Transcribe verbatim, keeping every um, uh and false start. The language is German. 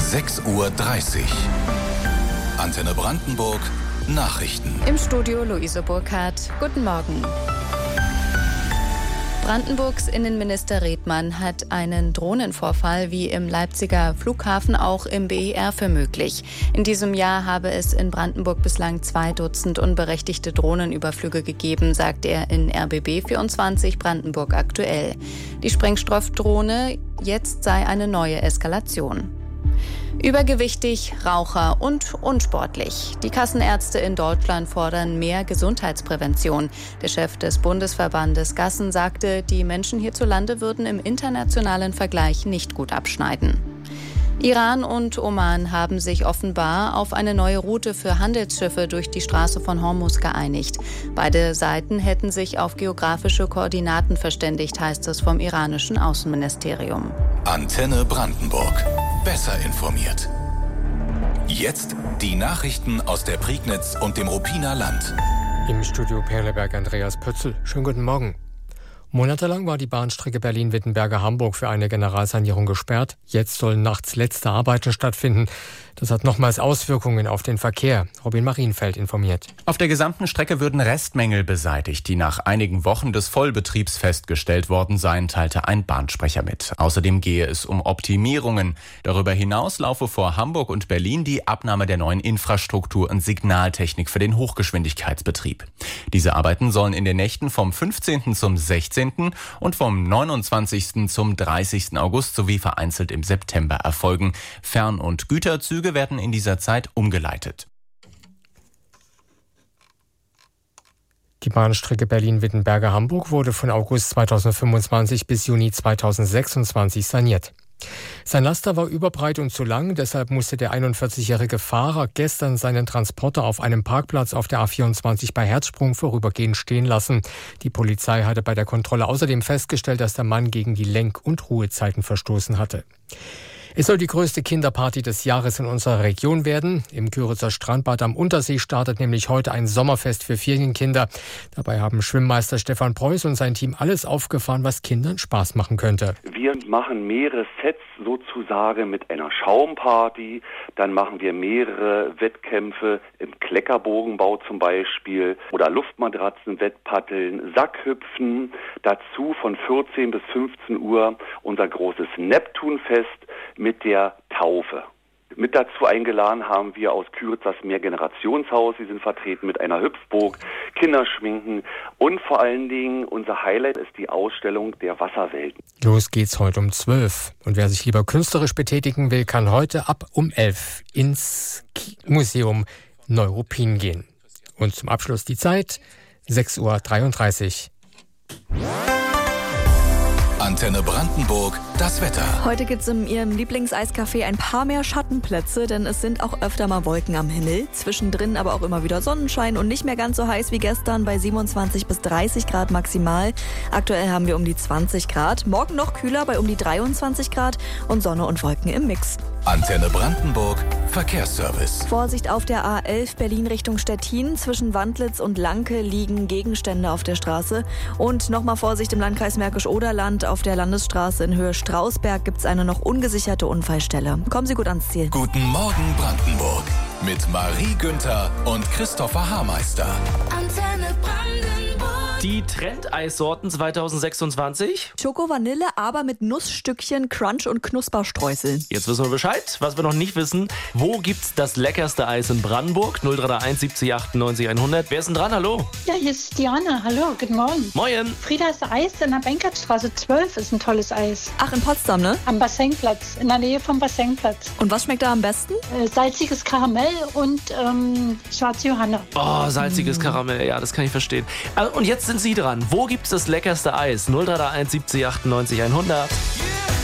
sechs Uhr dreißig. Antenne Brandenburg, Nachrichten. Im Studio Luise Burkhardt. Guten Morgen. Brandenburgs Innenminister Redmann hat einen Drohnenvorfall wie im Leipziger Flughafen auch im B E R für möglich. In diesem Jahr habe es in Brandenburg bislang zwei Dutzend unberechtigte Drohnenüberflüge gegeben, sagt er in R B B vierundzwanzig Brandenburg aktuell. Die Sprengstoffdrohne, jetzt sei eine neue Eskalation. Übergewichtig, Raucher und unsportlich. Die Kassenärzte in Deutschland fordern mehr Gesundheitsprävention. Der Chef des Bundesverbandes Gassen sagte, die Menschen hierzulande würden im internationalen Vergleich nicht gut abschneiden. Iran und Oman haben sich offenbar auf eine neue Route für Handelsschiffe durch die Straße von Hormuz geeinigt. Beide Seiten hätten sich auf geografische Koordinaten verständigt, heißt es vom iranischen Außenministerium. Antenne Brandenburg. Besser informiert. Jetzt die Nachrichten aus der Prignitz und dem Ruppiner Land. Im Studio Perleberg Andreas Pötzl. Schönen guten Morgen. Monatelang war die Bahnstrecke Berlin-Wittenberge-Hamburg für eine Generalsanierung gesperrt. Jetzt sollen nachts letzte Arbeiten stattfinden. Das hat nochmals Auswirkungen auf den Verkehr. Robin Marienfeld informiert. Auf der gesamten Strecke würden Restmängel beseitigt, die nach einigen Wochen des Vollbetriebs festgestellt worden seien, teilte ein Bahnsprecher mit. Außerdem gehe es um Optimierungen. Darüber hinaus laufe vor Hamburg und Berlin die Abnahme der neuen Infrastruktur und Signaltechnik für den Hochgeschwindigkeitsbetrieb. Diese Arbeiten sollen in den Nächten vom fünfzehnten zum sechzehnten und vom neunundzwanzigsten zum dreißigsten August sowie vereinzelt im September erfolgen. Fern- und Güterzüge werden in dieser Zeit umgeleitet. Die Bahnstrecke Berlin-Wittenberge-Hamburg wurde von August zweitausendfünfundzwanzig bis Juni zweitausendsechsundzwanzig saniert. Sein Laster war überbreit und zu lang, deshalb musste der einundvierzigjährige Fahrer gestern seinen Transporter auf einem Parkplatz auf der A vierundzwanzig bei Herzsprung vorübergehend stehen lassen. Die Polizei hatte bei der Kontrolle außerdem festgestellt, dass der Mann gegen die Lenk- und Ruhezeiten verstoßen hatte. Es soll die größte Kinderparty des Jahres in unserer Region werden. Im Kyritzer Strandbad am Untersee startet nämlich heute ein Sommerfest für Ferienkinder. Dabei haben Schwimmmeister Stefan Preuß und sein Team alles aufgefahren, was Kindern Spaß machen könnte. Wir machen mehrere Sets sozusagen mit einer Schaumparty. Dann machen wir mehrere Wettkämpfe im Kleckerbogenbau zum Beispiel oder Luftmatratzen, Wettpaddeln, Sackhüpfen. Dazu von vierzehn bis fünfzehn Uhr unser großes Neptunfest mit der Taufe. Mit dazu eingeladen haben wir aus Kyritz das Mehrgenerationshaus. Sie sind vertreten mit einer Hüpfburg, Kinderschminken und vor allen Dingen unser Highlight ist die Ausstellung der Wasserwelten. Los geht's heute um zwölf. Und wer sich lieber künstlerisch betätigen will, kann heute ab um elf ins Museum Neuruppin gehen. Und zum Abschluss die Zeit, sechs Uhr dreiunddreißig. Antenne Brandenburg, das Wetter. Heute gibt es in Ihrem Lieblingseiscafé ein paar mehr Schattenplätze, denn es sind auch öfter mal Wolken am Himmel. Zwischendrin aber auch immer wieder Sonnenschein und nicht mehr ganz so heiß wie gestern bei siebenundzwanzig bis dreißig Grad maximal. Aktuell haben wir um die zwanzig Grad. Morgen noch kühler bei um die dreiundzwanzig Grad und Sonne und Wolken im Mix. Antenne Brandenburg, Verkehrsservice. Vorsicht auf der A elf Berlin Richtung Stettin. Zwischen Wandlitz und Lanke liegen Gegenstände auf der Straße. Und nochmal Vorsicht im Landkreis Märkisch-Oderland. Auf der Landesstraße in Höhe Strausberg gibt es eine noch ungesicherte Unfallstelle. Kommen Sie gut ans Ziel. Guten Morgen Brandenburg mit Marie Günther und Christopher Haarmeister. Antenne Brandenburg. Die Trendeissorten zweitausendsechsundzwanzig. Schoko Vanille, aber mit Nussstückchen, Crunch und Knusperstreuseln. Jetzt wissen wir Bescheid. Was wir noch nicht wissen, wo gibt's das leckerste Eis in Brandenburg? null drei eins siebzig achtundneunzig hundert. Wer ist denn dran? Hallo? Ja, hier ist Diana. Hallo, guten Morgen. Moin. Friedas Eis in der Benkertstraße zwölf ist ein tolles Eis. Ach, in Potsdam, ne? Am Bassenplatz, in der Nähe vom Bassenplatz. Und was schmeckt da am besten? Äh, salziges Karamell und ähm, schwarze Johanna. Oh, salziges mm. Karamell. Ja, das kann ich verstehen. Also, und jetzt sind Sie dran. Wo gibt's das leckerste Eis? null drei eins siebzig achtundneunzig hundert.